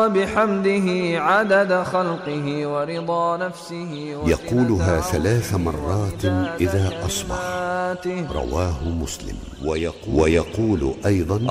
وبحمده عدد خلقه ورضا نفسه يقولها 3 مرات إذا أصبح، رواه مسلم. ويقول أيضا